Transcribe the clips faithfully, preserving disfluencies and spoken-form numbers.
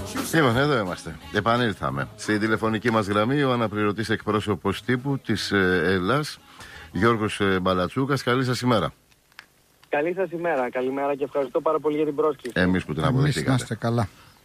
Λοιπόν, εδώ είμαστε. Επανήλθαμε. Στην τηλεφωνική μας γραμμή ο αναπληρωτής εκπρόσωπος τύπου της Ελλάς, Γιώργος Μπαλατσούκας. Καλή σας ημέρα. Καλή σας ημέρα. Καλημέρα και ευχαριστώ πάρα πολύ για την πρόσκληση. Εμείς που την αποδεχτήκατε. Εμείς να είστε καλά.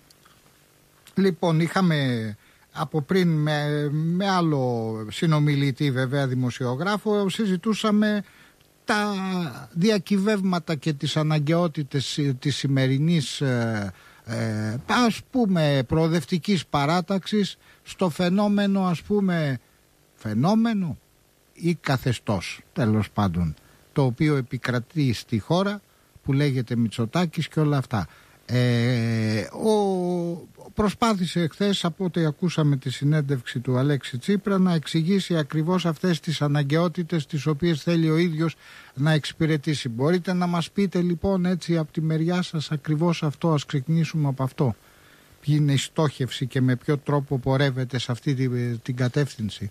Λοιπόν, είχαμε από πριν με, με άλλο συνομιλητή, βέβαια δημοσιογράφο, συζητούσαμε τα διακυβεύματα και τις αναγκαιότητες της σημερινής ε, ε, ας πούμε προοδευτικής παράταξης στο φαινόμενο, ας πούμε φαινόμενο ή καθεστώς, τέλος πάντων, το οποίο επικρατεί στη χώρα που λέγεται Μητσοτάκης και όλα αυτά. Ε, ο, προσπάθησε χθες, από ό,τι ακούσαμε τη συνέντευξη του Αλέξη Τσίπρα, να εξηγήσει ακριβώς αυτές τις αναγκαιότητες τις οποίες θέλει ο ίδιος να εξυπηρετήσει. Μπορείτε να μας πείτε λοιπόν έτσι από τη μεριά σας ακριβώς αυτό? Ας ξεκινήσουμε από αυτό. Ποια είναι η στόχευση και με ποιο τρόπο πορεύεται σε αυτή την, την κατεύθυνση?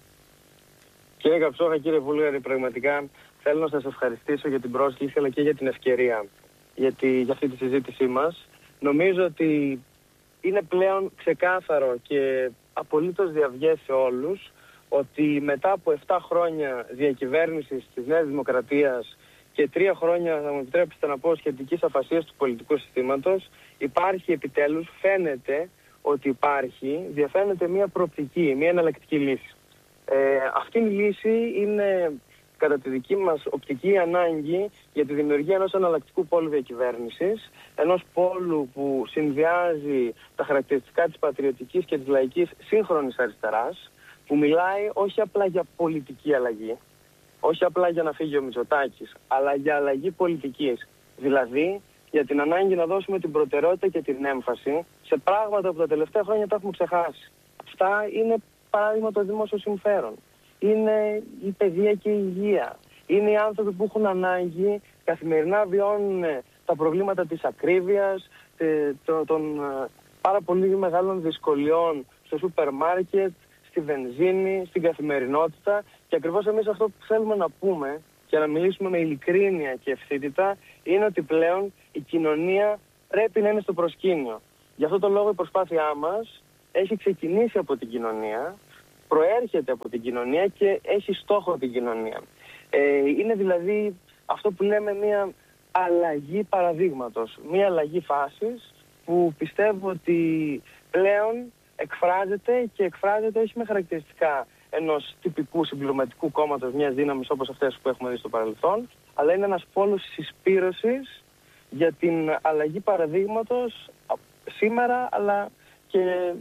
Κύριε Καψόχα, κύριε Βούλγαρη, πραγματικά θέλω να σας ευχαριστήσω για την πρόσκληση αλλά και για την ευκαιρία γιατί, για αυτή τη συζήτησή μας. Νομίζω ότι είναι πλέον ξεκάθαρο και απολύτως διαυγές σε όλους ότι μετά από επτά χρόνια διακυβέρνησης της Νέας Δημοκρατίας και τρία χρόνια, θα μου επιτρέψετε να πω, σχετικής αφασίας του πολιτικού συστήματος, υπάρχει επιτέλους, φαίνεται ότι υπάρχει, διαφαίνεται μια προοπτική, μια εναλλακτική λύση. Ε, αυτή η λύση είναι, κατά τη δική μας οπτική, ανάγκη για τη δημιουργία ενός εναλλακτικού πόλου διακυβέρνησης, ενός πόλου που συνδυάζει τα χαρακτηριστικά της πατριωτικής και της λαϊκής σύγχρονης αριστεράς, που μιλάει όχι απλά για πολιτική αλλαγή, όχι απλά για να φύγει ο Μητσοτάκης, αλλά για αλλαγή πολιτικής. Δηλαδή, για την ανάγκη να δώσουμε την προτεραιότητα και την έμφαση σε πράγματα που τα τελευταία χρόνια τα έχουμε ξεχάσει. Αυτά είναι, παράδειγμα, το δημόσιο συμφέρον. Είναι η παιδεία και η υγεία. Είναι οι άνθρωποι που έχουν ανάγκη, καθημερινά βιώνουν τα προβλήματα της ακρίβειας, των πάρα πολύ μεγάλων δυσκολιών στο σούπερ μάρκετ, στη βενζίνη, στην καθημερινότητα. Και ακριβώς εμείς αυτό που θέλουμε να πούμε και να μιλήσουμε με ειλικρίνεια και ευθύτητα είναι ότι πλέον η κοινωνία πρέπει να είναι στο προσκήνιο. Γι' αυτό το λόγο η προσπάθειά μας έχει ξεκινήσει από την κοινωνία, προέρχεται από την κοινωνία και έχει στόχο την κοινωνία. Ε, είναι δηλαδή αυτό που λέμε μια αλλαγή παραδείγματος, μια αλλαγή φάσης που πιστεύω ότι πλέον εκφράζεται και εκφράζεται όχι με χαρακτηριστικά ενός τυπικού συμπληρωματικού κόμματος, μιας δύναμης όπως αυτές που έχουμε δει στο παρελθόν, αλλά είναι ένας πόλος συσπήρωσης για την αλλαγή παραδείγματος σήμερα, αλλά και,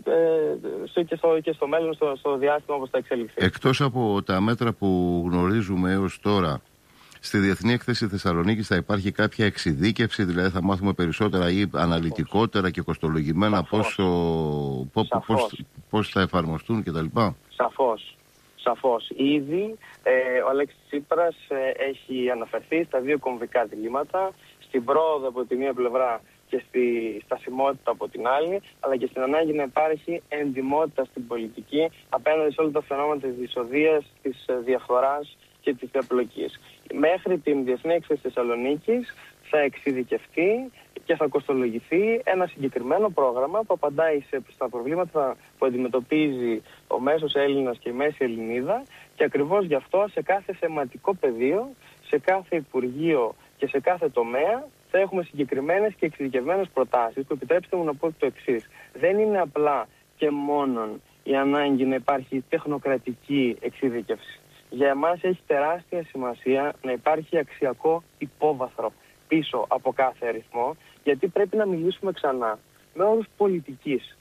ε, και, στο, και στο μέλλον, στο, στο διάστημα όπως θα εξελιχθεί. Εκτός από τα μέτρα που γνωρίζουμε έως τώρα, στη Διεθνή Έκθεση Θεσσαλονίκης θα υπάρχει κάποια εξειδίκευση, δηλαδή θα μάθουμε περισσότερα ή αναλυτικότερα και κοστολογημένα πώς, πώς, πώς, πώς θα εφαρμοστούν κτλ. Σαφώς. Σαφώς. Ήδη ε, ο Αλέξης Τσίπρας ε, έχει αναφερθεί στα δύο κομβικά διλήμματα, στην πρόοδο από τη μία πλευρά και στη στασιμότητα από την άλλη, αλλά και στην ανάγκη να υπάρχει εντιμότητα στην πολιτική απέναντι σε όλα τα φαινόμενα της δυσοδείας, της διαφθοράς και της διαπλοκής. Μέχρι την Διεθνή Έκθεση Θεσσαλονίκης θα εξειδικευτεί και θα κοστολογηθεί ένα συγκεκριμένο πρόγραμμα που απαντάει σε, στα προβλήματα που αντιμετωπίζει ο μέσος Έλληνας και η μέση Ελληνίδα, και ακριβώς γι' αυτό σε κάθε θεματικό πεδίο, σε κάθε Υπουργείο και σε κάθε τομέα θα έχουμε συγκεκριμένες και εξειδικευμένες προτάσεις που, επιτρέψτε μου να πω το εξής, δεν είναι απλά και μόνον η ανάγκη να υπάρχει τεχνοκρατική εξειδικεύση. Για εμάς έχει τεράστια σημασία να υπάρχει αξιακό υπόβαθρο πίσω από κάθε αριθμό, γιατί πρέπει να μιλήσουμε ξανά με όρους πολιτικής.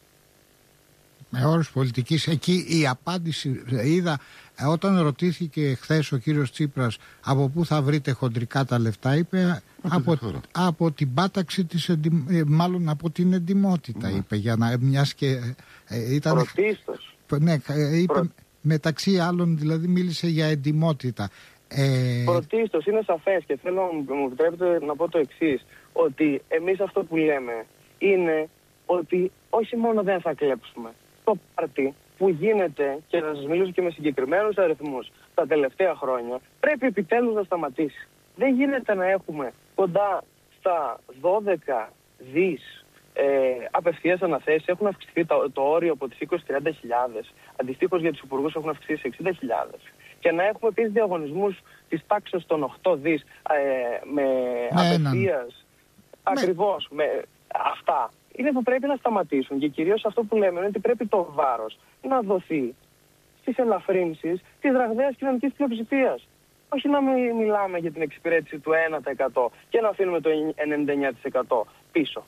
Με όρους πολιτικής. Εκεί η απάντηση, είδα, όταν ρωτήθηκε χθες ο κύριος Τσίπρας από πού θα βρείτε χοντρικά τα λεφτά, είπε από, από την πάταξη της, μάλλον από την εντιμότητα, mm. είπε, για να μιας και ε, ήταν... Πρωτίστως. Ναι, είπε, Προ... μεταξύ άλλων δηλαδή μίλησε για εντιμότητα. Ε... Πρωτίστως, είναι σαφές και θέλω να μου επιτρέπετε να πω το εξής, ότι εμείς αυτό που λέμε είναι ότι όχι μόνο δεν θα κλέψουμε το πάρτι που γίνεται, και να σας μιλήσω και με συγκεκριμένους αριθμούς, τα τελευταία χρόνια, πρέπει επιτέλους να σταματήσει. Δεν γίνεται να έχουμε κοντά στα δώδεκα δις ε, απευθείας αναθέσεις, έχουν αυξηθεί το, το όριο από τις είκοσι στις τριάντα χιλιάδες. Αντιστοίχως για τους υπουργούς έχουν αυξηθεί σε εξήντα χιλιάδες. Και να έχουμε επίσης διαγωνισμούς της τάξης των οκτώ δις ε, με ναι, απευθείας. Ναι. Ακριβώς. Με, αυτά είναι που πρέπει να σταματήσουν. Και κυρίως αυτό που λέμε είναι ότι πρέπει το βάρος να δοθεί στις ελαφρύνσεις της ραγδαίας κοινωνικής πλειοψηφίας. Όχι να μην μιλάμε για την εξυπηρέτηση του ένα τοις εκατό και να αφήνουμε το ενενήντα εννέα τοις εκατό πίσω.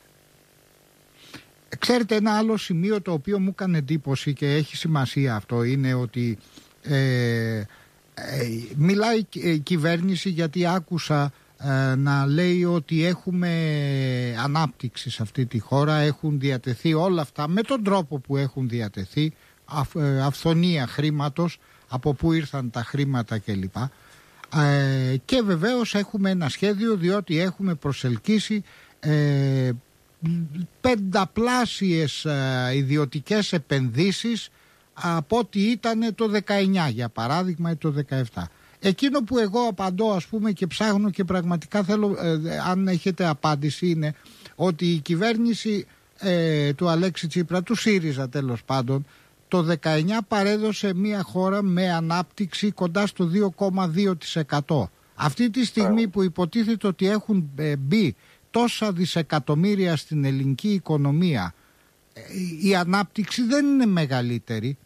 Ξέρετε, ένα άλλο σημείο το οποίο μου έκανε εντύπωση και έχει σημασία αυτό είναι ότι ε, ε, μιλάει η κυβέρνηση, γιατί άκουσα ε, να λέει ότι έχουμε ανάπτυξη σε αυτή τη χώρα, έχουν διατεθεί όλα αυτά με τον τρόπο που έχουν διατεθεί, αυ, ε, αυθονία χρήματος, από πού ήρθαν τα χρήματα κλπ. Ε, και βεβαίως έχουμε ένα σχέδιο, διότι έχουμε προσελκύσει ε, πενταπλάσιες ε, ιδιωτικές επενδύσεις από ό,τι ήταν το δεκαεννιά, για παράδειγμα, ή το δεκαεπτά. Εκείνο που εγώ απαντώ, ας πούμε, και ψάχνω και πραγματικά θέλω ε, αν έχετε απάντηση, είναι ότι η κυβέρνηση ε, του Αλέξη Τσίπρα, του ΣΥΡΙΖΑ τέλος πάντων, το δεκαεννιά παρέδωσε μια χώρα με ανάπτυξη κοντά στο δύο κόμμα δύο τοις εκατό. Αυτή τη στιγμή που υποτίθεται ότι έχουν μπει τόσα δισεκατομμύρια στην ελληνική οικονομία, η ανάπτυξη δεν είναι μεγαλύτερη.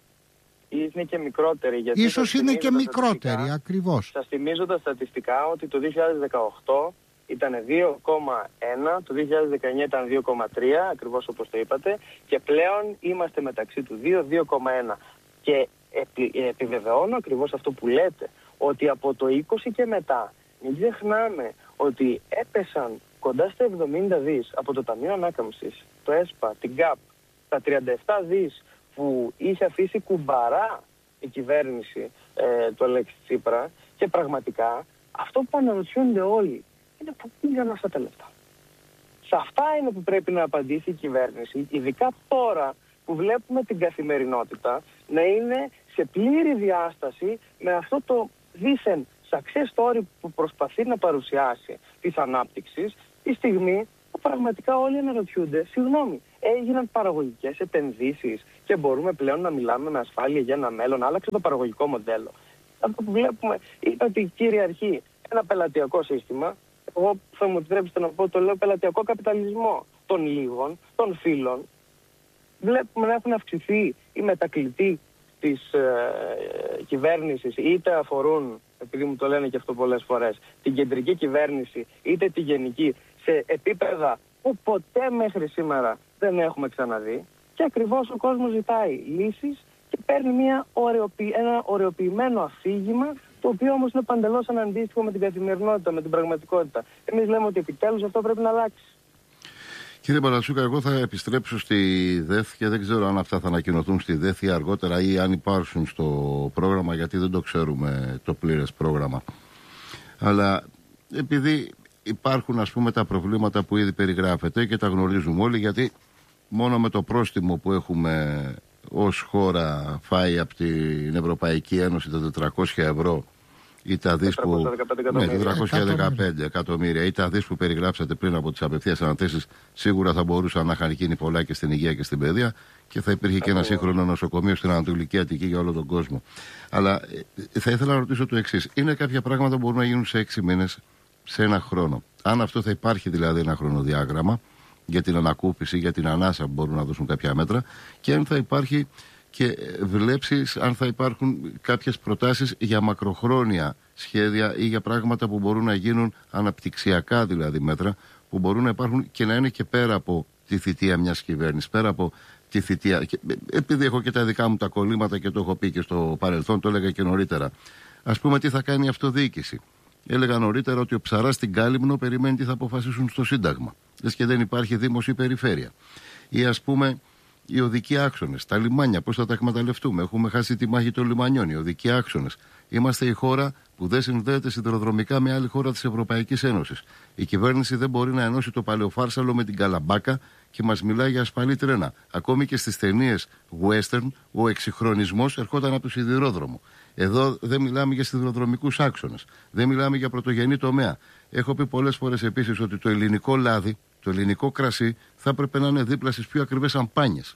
Είναι και μικρότερη. Γιατί ίσως είναι και μικρότερη, ακριβώς. Σας θυμίζω τα στατιστικά ότι το δύο χιλιάδες δεκαοκτώ ήταν δύο κόμμα ένα, το δύο χιλιάδες δεκαεννιά ήταν δύο κόμμα τρία, ακριβώς όπως το είπατε, και πλέον είμαστε μεταξύ του δύο και δύο κόμμα ένα. Και επι, επιβεβαιώνω ακριβώς αυτό που λέτε, ότι από το είκοσι και μετά, μην ξεχνάμε ότι έπεσαν κοντά στα εβδομήντα δις από το Ταμείο Ανάκαμψης, το ΕΣΠΑ, την ΚΑΠ, τα τριάντα επτά δις που είχε αφήσει κουμπαρά η κυβέρνηση ε, του Αλέξη Τσίπρα, και πραγματικά αυτό που αναρωτιούνται όλοι είναι πού πήγαν αυτά τα λεφτά. Σε αυτά είναι που πρέπει να απαντήσει η κυβέρνηση, ειδικά τώρα που βλέπουμε την καθημερινότητα να είναι σε πλήρη διάσταση με αυτό το δήθεν success story που προσπαθεί να παρουσιάσει της ανάπτυξης, τη στιγμή που πραγματικά όλοι αναρωτιούνται, συγγνώμη, έγιναν παραγωγικές επενδύσεις και μπορούμε πλέον να μιλάμε με ασφάλεια για ένα μέλλον, άλλαξε το παραγωγικό μοντέλο. Αυτό που βλέπουμε είναι ότι κυριαρχεί ένα πελατειακό σύστημα. Εγώ θα μου επιτρέψετε να πω, το λέω πελατειακό καπιταλισμό των λίγων, των φίλων. Βλέπουμε να έχουν αυξηθεί οι μετακλητοί της ε, κυβέρνησης, είτε αφορούν, επειδή μου το λένε και αυτό πολλές φορές, την κεντρική κυβέρνηση, είτε τη γενική, σε επίπεδα που ποτέ μέχρι σήμερα δεν έχουμε ξαναδεί. Και ακριβώς ο κόσμος ζητάει λύσεις και παίρνει μια ωρεοποιη... ένα ωρεοποιημένο αφήγημα, το οποίο όμως είναι παντελώς αναντίστοιχο με την καθημερινότητα, με την πραγματικότητα. Εμείς λέμε ότι επιτέλους αυτό πρέπει να αλλάξει. Κύριε Παλασούκα, εγώ θα επιστρέψω στη ΔΕΘ και δεν ξέρω αν αυτά θα ανακοινωθούν στη ΔΕΘ ή αργότερα, ή αν υπάρξουν στο πρόγραμμα, γιατί δεν το ξέρουμε το πλήρες πρόγραμμα. Αλλά επειδή υπάρχουν, ας πούμε, τα προβλήματα που ήδη περιγράφεται και τα γνωρίζουμε όλοι, γιατί μόνο με το πρόστιμο που έχουμε ως χώρα φάει από την Ευρωπαϊκή Ένωση τα τετρακόσια ευρώ ή τα δις που, ναι, τετρακόσια δεκαπέντε εκατομμύρια ή τα δις που περιγράψατε πριν από τις απευθείας αναθέσεις, σίγουρα θα μπορούσαν να είχαν γίνει πολλά και στην υγεία και στην παιδεία και θα υπήρχε και ένα σύγχρονο νοσοκομείο στην Ανατολική Αττική για όλο τον κόσμο. Αλλά ε, θα ήθελα να ρωτήσω το εξής. Είναι κάποια πράγματα που μπορούν να γίνουν σε έξι μήνες, σε ένα χρόνο? Αν αυτό θα υπάρχει δηλαδή ένα χρονοδιάγραμμα για την ανακούφιση, για την ανάσα που μπορούν να δώσουν κάποια μέτρα, και αν θα υπάρχει και βλέψεις, αν θα υπάρχουν κάποιες προτάσεις για μακροχρόνια σχέδια ή για πράγματα που μπορούν να γίνουν αναπτυξιακά, δηλαδή μέτρα που μπορούν να υπάρχουν και να είναι και πέρα από τη θητεία μιας κυβέρνησης, πέρα από τη θητεία. Και, επειδή έχω και τα δικά μου τα κολλήματα και το έχω πει και στο παρελθόν, το έλεγα και νωρίτερα. Ας πούμε, τι θα κάνει η αυτοδιοίκηση. Έλεγα νωρίτερα ότι ο ψαράς στην Κάλυμνο περιμένει τι θα αποφασίσουν στο Σύνταγμα. Λες και δεν υπάρχει δήμος ή περιφέρεια. Ή ας πούμε οι οδικοί άξονες, τα λιμάνια, πώς θα τα εκμεταλλευτούμε? Έχουμε χάσει τη μάχη των λιμανιών, οι οδικοί άξονες. Είμαστε η χώρα που δεν συνδέεται σιδηροδρομικά με άλλη χώρα της Ευρωπαϊκής Ένωσης. Η κυβέρνηση δεν μπορεί να ενώσει το Παλαιοφάρσαλο με την Καλαμπάκα και μας μιλάει για ασφαλή τρένα. Ακόμη και στις ταινίες western, ο εξυγχρονισμός ερχόταν από το σιδηρόδρομο. Εδώ δεν μιλάμε για σιδηροδρομικούς άξονες. Δεν μιλάμε για πρωτογενή τομέα. Έχω πει πολλές φορές επίσης ότι το ελληνικό λάδι το ελληνικό κρασί θα έπρεπε να είναι δίπλα στις πιο ακριβές σαμπάνιες.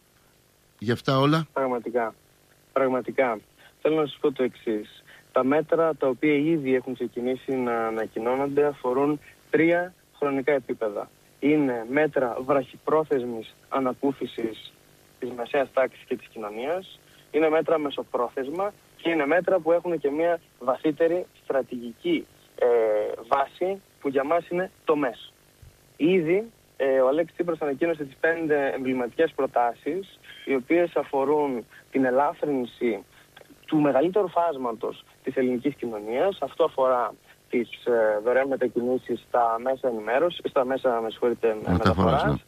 Γι' αυτά όλα. Πραγματικά. Πραγματικά. Θέλω να σας πω το εξής. Τα μέτρα τα οποία ήδη έχουν ξεκινήσει να ανακοινώνονται αφορούν τρία χρονικά επίπεδα. Είναι μέτρα βραχυπρόθεσμης ανακούφισης της μεσαίας τάξης και της κοινωνίας, είναι μέτρα μεσοπρόθεσμα και είναι μέτρα που έχουν και μια βαθύτερη στρατηγική ε, βάση που για μας είναι τομές. Ήδη ε, ο Αλέξης Τσίπρας ανακοίνωσε τις πέντε εμβληματικές προτάσεις, οι οποίες αφορούν την ελάφρυνση του μεγαλύτερου φάσματος της ελληνικής κοινωνίας. Αυτό αφορά τις ε, δωρεάν μετακινήσεις στα μέσα ενημέρωσης, στα μέσα με συγχωρείτε, μεταφοράς. Ναι.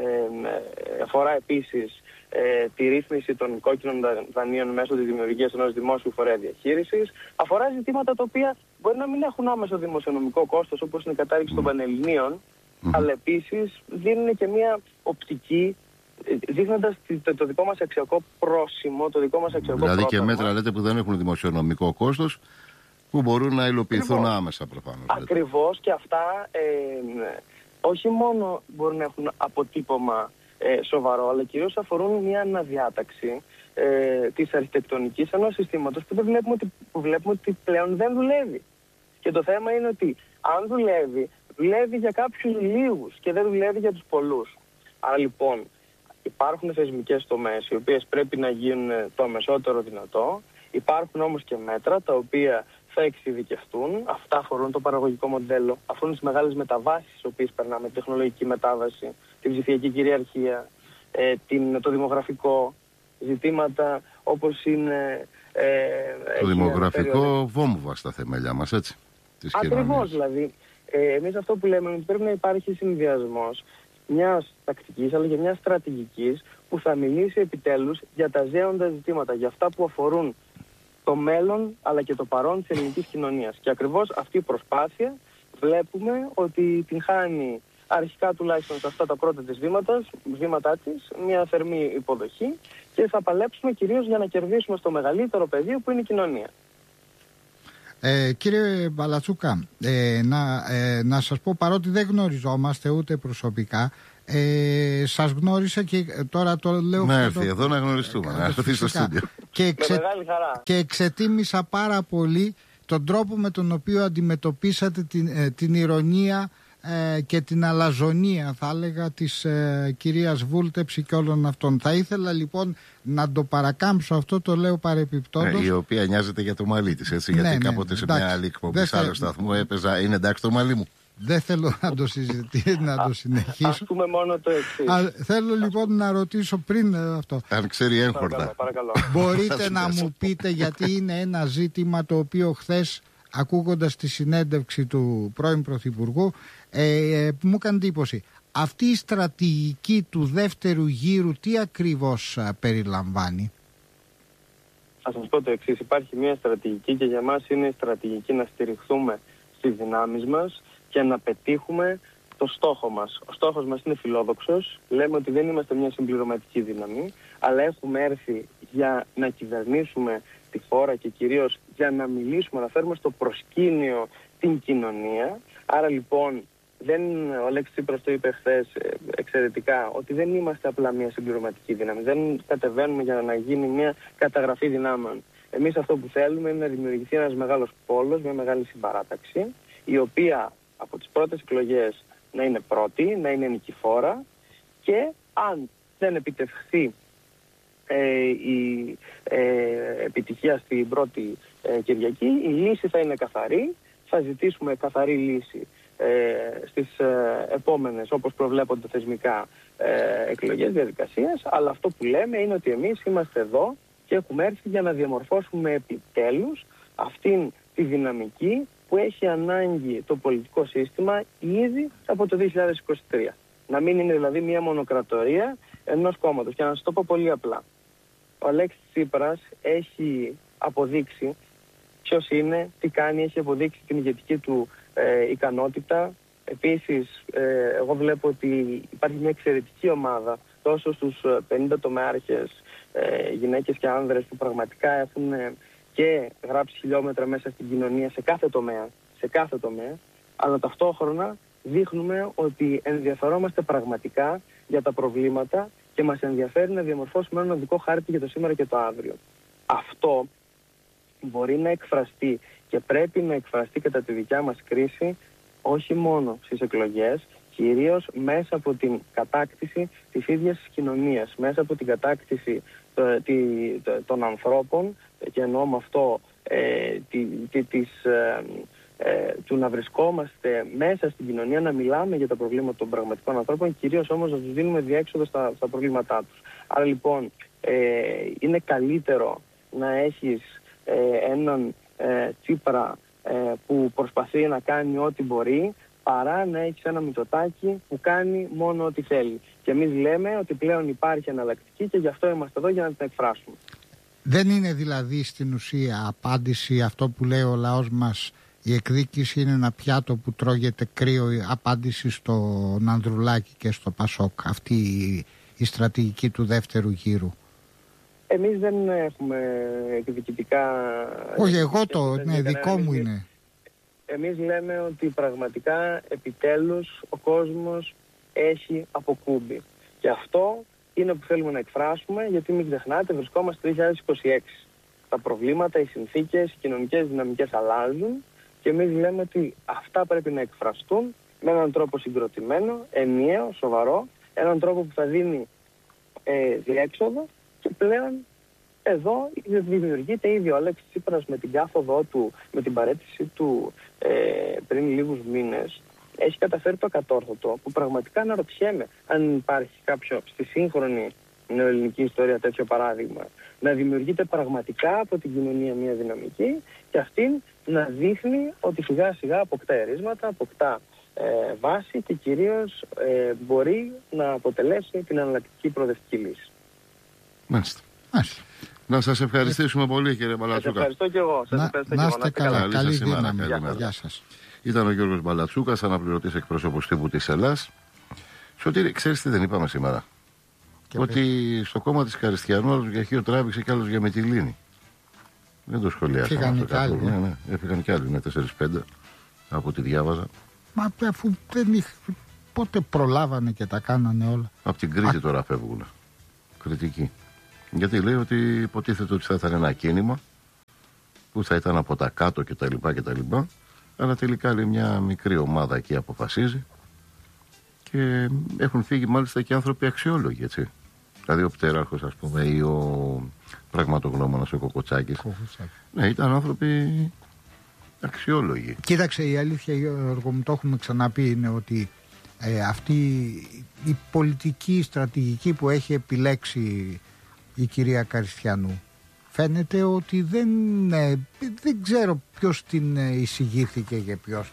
Ε, αφορά επίσης ε, τη ρύθμιση των κόκκινων δανείων μέσω της δημιουργίας ενός δημόσιου φορέα διαχείρισης. Αφορά ζητήματα τα οποία μπορεί να μην έχουν άμεσο δημοσιονομικό κόστος, όπως είναι η κατάργηση mm. των Πανελληνίων, mm-hmm. αλλά επίσης δίνουν και μια οπτική, δείχνοντας το, το δικό μας αξιακό πρόσημο, το δικό μας αξιακό Δηλαδή πρόταγμα. Και μέτρα λέτε που δεν έχουν δημοσιονομικό κόστος, που μπορούν να υλοποιηθούν Ακριβώς. άμεσα προφανώς. Ακριβώς, και αυτά ε, όχι μόνο μπορούν να έχουν αποτύπωμα ε, σοβαρό, αλλά κυρίως αφορούν μια αναδιάταξη ε, της αρχιτεκτονικής ενός συστήματος που, δεν βλέπουμε ότι, που βλέπουμε ότι πλέον δεν δουλεύει. Και το θέμα είναι ότι αν δουλεύει, δουλεύει για κάποιους λίγους και δεν δουλεύει για τους πολλούς. Άρα λοιπόν υπάρχουν θεσμικές τομές οι οποίες πρέπει να γίνουν το αμεσότερο δυνατό. Υπάρχουν όμως και μέτρα τα οποία θα εξειδικευτούν. Αυτά αφορούν το παραγωγικό μοντέλο, αφορούν τις μεγάλες μεταβάσεις τις οποίες περνάμε, τεχνολογική μετάβαση, την ψηφιακή κυριαρχία, ε, την, το δημογραφικό, ζητήματα όπως είναι... Ε, το δημογραφικό βόμβα στα θεμέλια μας, έτσι. Ακριβώς, δηλαδή. Ε, εμείς αυτό που λέμε είναι ότι πρέπει να υπάρχει συνδυασμός μιας τακτικής αλλά και μιας στρατηγικής που θα μιλήσει επιτέλους για τα ζέοντα ζητήματα, για αυτά που αφορούν το μέλλον αλλά και το παρόν της ελληνικής κοινωνίας. Και ακριβώς αυτή η προσπάθεια βλέπουμε ότι την χάνει αρχικά τουλάχιστον σε αυτά τα πρώτα της βήματα, βήματά της, μια θερμή υποδοχή, και θα παλέψουμε κυρίως για να κερδίσουμε στο μεγαλύτερο πεδίο που είναι η κοινωνία. Ε, κύριε Μπαλατσούκα, ε, να, ε, να σας πω, παρότι δεν γνωριζόμαστε ούτε προσωπικά, ε, σας γνώρισα και τώρα το λέω... Να έρθει εδώ να γνωριστούμε, να έρθει στο στούντιο. Και, εξε... και εξετίμησα πάρα πολύ τον τρόπο με τον οποίο αντιμετωπίσατε την, ε, την ηρωνία ε, και την αλαζονία, θα έλεγα, της ε, κυρίας Βούλτεψη και όλων αυτών. Θα ήθελα λοιπόν να το παρακάμψω αυτό, το λέω παρεπιπτόντως. Ε, η οποία νοιάζεται για το μαλλί της, έτσι, ναι, γιατί ναι, κάποτε σε εντάξει, μια άλλη εκπομπή σε άλλο σταθμό έπαιζα, είναι εντάξει το μαλλί μου. Δεν θέλω να το συζητήσω, να το συνεχίσω. Ας πούμε μόνο το εξής. Α, θέλω λοιπόν να ρωτήσω πριν αυτό. Αν ξέρει έγχορτα. Παρακαλώ, παρακαλώ. Μπορείτε να μου πείτε, γιατί είναι ένα ζήτημα το οποίο χθες, ακούγοντας τη συνέντευξη του πρώην Πρωθυπουργού, ε, ε, μου έκανε εντύπωση. Αυτή η στρατηγική του δεύτερου γύρου τι ακριβώς α, περιλαμβάνει? Θα σας πω το εξής. Υπάρχει μια στρατηγική και για μας είναι η στρατηγική να στηριχθούμε στις δυνάμεις μας και να πετύχουμε το στόχο μας. Ο στόχος μας είναι φιλόδοξος. Λέμε ότι δεν είμαστε μια συμπληρωματική δύναμη, αλλά έχουμε έρθει για να κυβερνήσουμε τη χώρα και κυρίως για να μιλήσουμε, να φέρουμε στο προσκήνιο την κοινωνία. Άρα λοιπόν, δεν, ο Αλέξης Τσίπρας το είπε χθες εξαιρετικά, ότι δεν είμαστε απλά μια συμπληρωματική δύναμη. Δεν κατεβαίνουμε για να γίνει μια καταγραφή δυνάμεων. Εμείς αυτό που θέλουμε είναι να δημιουργηθεί ένας μεγάλος πόλος, μια μεγάλη συμπαράταξη, η οποία από τις πρώτες εκλογές να είναι πρώτη, να είναι νικηφόρα, και αν δεν επιτευχθεί ε, η ε, επιτυχία στην πρώτη ε, Κυριακή, η λύση θα είναι καθαρή. Θα ζητήσουμε καθαρή λύση ε, στις ε, επόμενες, όπως προβλέπονται θεσμικά, ε, εκλογές διαδικασίες, αλλά αυτό που λέμε είναι ότι εμείς είμαστε εδώ και έχουμε έρθει για να διαμορφώσουμε επιτέλους αυτήν τη δυναμική που έχει ανάγκη το πολιτικό σύστημα ήδη από το δύο χιλιάδες είκοσι τρία. Να μην είναι δηλαδή μια μονοκρατορία ενός κόμματος. Και να σας το πω πολύ απλά. Ο Αλέξης Τσίπρας έχει αποδείξει ποιος είναι, τι κάνει, έχει αποδείξει την ηγετική του ε, ικανότητα. Επίσης, ε, εγώ βλέπω ότι υπάρχει μια εξαιρετική ομάδα τόσο στους πενήντα τομεάρχες, ε, γυναίκες και άνδρες, που πραγματικά έχουν ε, και γράψει χιλιόμετρα μέσα στην κοινωνία σε κάθε τομέα, σε κάθε τομέα, αλλά ταυτόχρονα δείχνουμε ότι ενδιαφερόμαστε πραγματικά για τα προβλήματα και μας ενδιαφέρει να διαμορφώσουμε έναν οδικό χάρτη για το σήμερα και το αύριο. Αυτό μπορεί να εκφραστεί και πρέπει να εκφραστεί κατά τη δικιά μας κρίση όχι μόνο στις εκλογές, κυρίως μέσα από την κατάκτηση της ίδιας της κοινωνίας, μέσα από την κατάκτηση το, τη, το, των ανθρώπων, και εννοώ με αυτό ε, τη, τη, της, ε, ε, του να βρισκόμαστε μέσα στην κοινωνία, να μιλάμε για τα προβλήματα των πραγματικών ανθρώπων, κυρίως όμως να τους δίνουμε διέξοδο στα, στα προβλήματά τους. Άρα λοιπόν ε, είναι καλύτερο να έχεις ε, έναν ε, Τσίπρα ε, που προσπαθεί να κάνει ό,τι μπορεί, παρά να έχεις ένα Μητσοτάκη που κάνει μόνο ό,τι θέλει. Και εμείς λέμε ότι πλέον υπάρχει εναλλακτική και γι' αυτό είμαστε εδώ για να την εκφράσουμε. Δεν είναι δηλαδή στην ουσία απάντηση αυτό που λέει ο λαός μας, η εκδίκηση είναι ένα πιάτο που τρώγεται κρύο, η απάντηση στον Ανδρουλάκη και στο Πασόκ, αυτή η, η στρατηγική του δεύτερου γύρου? Εμείς δεν έχουμε εκδικητικά... Όχι, εγώ το, ναι, δικό μου είναι. Εμείς λέμε ότι πραγματικά επιτέλους ο κόσμος έχει αποκούμπει. Και αυτό είναι που θέλουμε να εκφράσουμε, γιατί μην ξεχνάτε, βρισκόμαστε το δύο χιλιάδες είκοσι έξι. Τα προβλήματα, οι συνθήκες, οι κοινωνικές δυναμικές αλλάζουν και εμείς λέμε ότι αυτά πρέπει να εκφραστούν με έναν τρόπο συγκροτημένο, ενιαίο, σοβαρό, έναν τρόπο που θα δίνει ε, διέξοδο, και πλέον εδώ δημιουργείται ήδη ο Αλέξης Τσίπρας με την κάθοδό του, με την παρέτηση του ε, πριν λίγους μήνες, έχει καταφέρει το ακατόρθωτο, που πραγματικά αναρωτιέμαι αν υπάρχει κάποιο στη σύγχρονη νεοελληνική ιστορία τέτοιο παράδειγμα, να δημιουργείται πραγματικά από την κοινωνία μια δυναμική και αυτήν να δείχνει ότι σιγά σιγά αποκτά ερίσματα, αποκτά ε, βάση και κυρίως ε, μπορεί να αποτελέσει την εναλλακτική προοδευτική λύση. Μάλιστα. Μάλιστα. Να σας ευχαριστήσουμε πολύ, κύριε Μπαλατσούκα. Σας ευχαριστώ και εγώ. Σας να, ευχαριστώ να και είστε καλά. Καλή, καλή δύναμη. Γεια, Γεια σας. Ήταν ο Γιώργος Μπαλατσούκας, αναπληρωτής εκπρόσωπος τύπου της Ελλάς. Σωτήρη, ξέρεις τι δεν είπαμε σήμερα? Και ότι πες. Στο κόμμα της Χαριστιανού άλλος για Χίο τράβηξε και άλλος για Μυτιλήνη. Δεν το σχολιάσαμε. Έφυγαν και άλλοι. Ναι, ναι, έφυγαν και άλλοι, ναι, τέσσερις πέντε από ό,τι διάβαζα. Μα αφού δεν είχε, πότε προλάβανε και τα κάνανε όλα. Από την Κρήτη Α... τώρα φεύγουν. Κριτική. Γιατί λέει ότι υποτίθεται ότι θα ήταν ένα κίνημα που θα ήταν από τα κάτω κτλ. κτλ. Αλλά τελικά λέει μια μικρή ομάδα εκεί αποφασίζει και έχουν φύγει μάλιστα και άνθρωποι αξιόλογοι, έτσι. Δηλαδή ο Πτέραρχος, ας πούμε, ή ο πραγματογνώμονας ο Κοκοτσάκης. Ναι, ήταν άνθρωποι αξιόλογοι. Κοίταξε, η αλήθεια, Γιώργο μου, το έχουμε ξαναπεί, είναι ότι ε, αυτή η πολιτική στρατηγική που έχει επιλέξει η κυρία Καριστιανού, φαίνεται ότι δεν, ε, δεν ξέρω ποιος την εισηγήθηκε και ποιος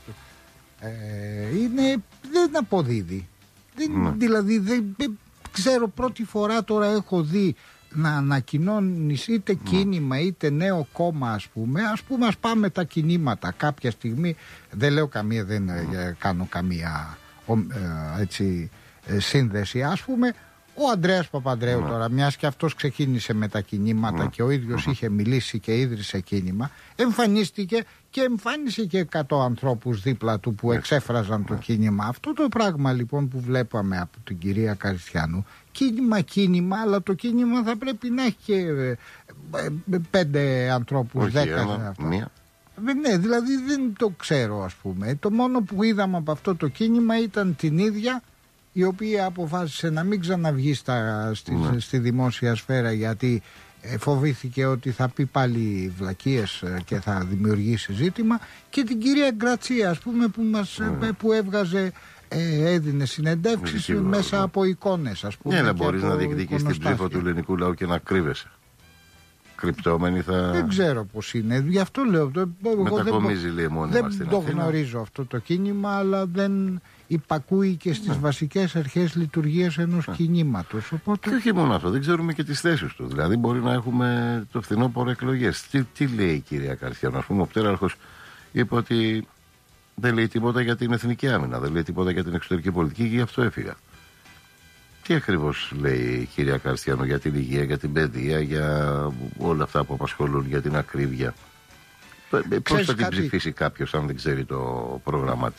ε, είναι, δεν αποδίδει. Δεν, ναι. Δηλαδή δεν, δεν ξέρω, πρώτη φορά τώρα έχω δει να ανακοινώνεις είτε ναι. κίνημα είτε νέο κόμμα, ας πούμε. Ας πούμε, ας πάμε τα κινήματα κάποια στιγμή. Δεν λέω καμία, δεν ναι. κάνω καμία ε, έτσι, ε, σύνδεση. Ας πούμε, ο Ανδρέας Παπανδρέου ναι. τώρα, μιας και αυτός ξεκίνησε με τα κινήματα ναι. και ο ίδιος ναι. είχε μιλήσει και ίδρυσε κίνημα, εμφανίστηκε και εμφάνισε και εκατό ανθρώπους δίπλα του που ναι. εξέφραζαν ναι. το κίνημα. Αυτό το πράγμα λοιπόν που βλέπαμε από την κυρία Καριστιανού, κίνημα κίνημα, αλλά το κίνημα θα πρέπει να έχει και ε, ε, πέντε ανθρώπους, όχι, δέκα. Ένα, μία. Ναι, δηλαδή δεν το ξέρω, ας πούμε. Το μόνο που είδαμε από αυτό το κίνημα ήταν την ίδια, η οποία αποφάσισε να μην ξαναβγεί στα, στη, ναι. στη δημόσια σφαίρα, γιατί φοβήθηκε ότι θα πει πάλι βλακίες και θα δημιουργήσει ζήτημα, και την κυρία Γκρατσία, ας πούμε, που, μας, ναι. που έβγαζε, ε, έδινε συνεντεύξεις ναι, μέσα ναι. από εικόνες, ας πούμε. Ναι, να μπορείς να διεκδικείς την ψήφο του ελληνικού λαού και να κρύβεσαι. Κρυπτόμενοι θα... Δεν ξέρω πώς είναι, γι' αυτό λέω. Μετακομίζει, λέει, μόνιμα δεν στην το Αθήνα. Γνωρίζω αυτό το κίνημα, αλλά δεν υπακούει και στις ναι. βασικές αρχές λειτουργίας ενός ναι. κινήματος. Οπότε... Και όχι μόνο αυτό, δεν ξέρουμε και τις θέσεις του. Δηλαδή, μπορεί να έχουμε το φθινόπωρο εκλογές. Τι, τι λέει η κυρία Καριστιανού? Ας πούμε, ο Πτέραρχος είπε ότι δεν λέει τίποτα για την εθνική άμυνα, δεν λέει τίποτα για την εξωτερική πολιτική και γι' αυτό έφυγα. Τι ακριβώς λέει η κυρία Καριστιανού για την υγεία, για την παιδεία, για όλα αυτά που απασχολούν, για την ακρίβεια? Πώς θα την κάτι... ψηφίσει κάποιος αν δεν ξέρει το πρόγραμμά της?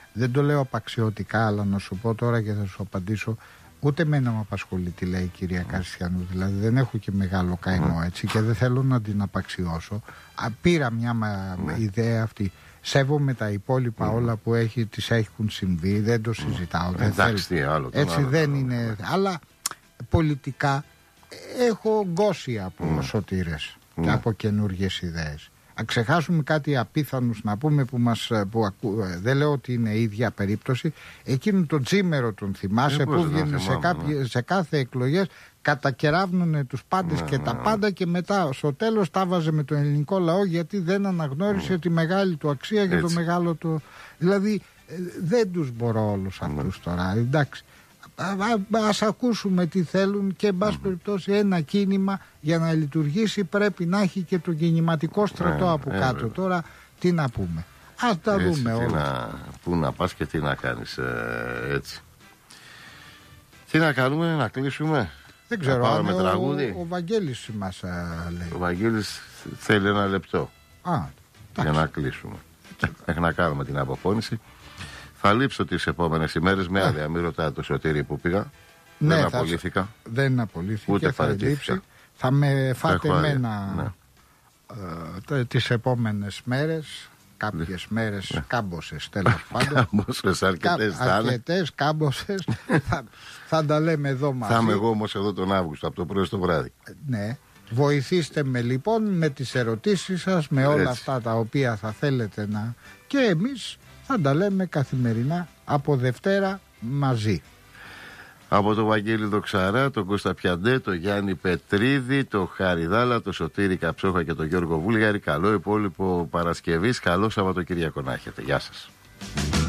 Δεν το λέω απαξιωτικά, αλλά να σου πω τώρα και θα σου απαντήσω. Ούτε εμένα με απασχολεί τι λέει η κυρία Καριστιανού. Δηλαδή δεν έχω και μεγάλο καημό έτσι και δεν θέλω να την απαξιώσω. Α, πήρα μια μα, ιδέα αυτή. Σέβομαι τα υπόλοιπα mm. όλα που έχει, τις έχουν συμβεί. Δεν το συζητάω. Mm. Δεν Εντάξει, τι άλλο. Έτσι άλλο, δεν άλλο, είναι. Mm. Αλλά πολιτικά έχω γκώσει από mm. σωτήρες mm. και από καινούργιες ιδέες. Αν ξεχάσουμε κάτι απίθανους να πούμε που μας που ακού, δεν λέω ότι είναι η ίδια περίπτωση, εκείνον τον Τζίμερο τον θυμάσαι, ε, που βγαίνει σε, ναι. σε κάθε εκλογές, κατακεράβνουνε τους πάντες ναι, και ναι, τα ναι. πάντα και μετά στο τέλος τα βάζε με τον ελληνικό λαό γιατί δεν αναγνώρισε ναι. τη μεγάλη του αξία και το μεγάλο του. Δηλαδή δεν τους μπορώ όλους αυτούς ναι. τώρα, εντάξει. Ας ακούσουμε τι θέλουν και εν πάση mm. περιπτώσει ένα κίνημα για να λειτουργήσει πρέπει να έχει και το κινηματικό στρατό ε, από ε, κάτω. Ε, τώρα τι να πούμε. Ας τα έτσι, δούμε όλα. Πού να πας και τι να κάνεις ε, έτσι. Τι να κάνουμε, να κλείσουμε. Δεν ξέρω αν ο, ο Βαγγέλης μας ε, λέει. Ο Βαγγέλης θέλει ένα λεπτό Α, για να κλείσουμε. Έχει να κάνουμε την αποφώνηση. Θα λείψω τις επόμενες ημέρες με άδεια. Μην ρωτάτε το Σωτήρι που πήγα. Ναι, δεν απολύθηκα. Θα, δεν απολύθηκα. Ούτε θα λείψει. Θα με φάτε εμένα ναι. ε, τις επόμενες μέρες. Κάποιες μέρες ναι. κάμποσες τέλος πάντων. Κάμποσες, αρκετές θα είναι. Αρκετές, κάμποσες. θα, θα τα λέμε εδώ μαζί. Θα είμαι εγώ όμως εδώ τον Αύγουστο από το πρωί στο βράδυ. Ναι. Βοηθήστε με λοιπόν με τις ερωτήσεις σας, με όλα έτσι. Αυτά τα οποία θα θέλετε να... Και εμείς θα τα λέμε καθημερινά από Δευτέρα μαζί. Από τον Βαγγέλη Δοξαρά, τον Κώστα Πιαντέ, τον Γιάννη Πετρίδη, τον Χάρη Δάλα, τον Σωτήρη Καψόχα και τον Γιώργο Βούλγαρη. Καλό υπόλοιπο Παρασκευής, καλό Σαββατοκύριακο να έχετε. Γεια σας.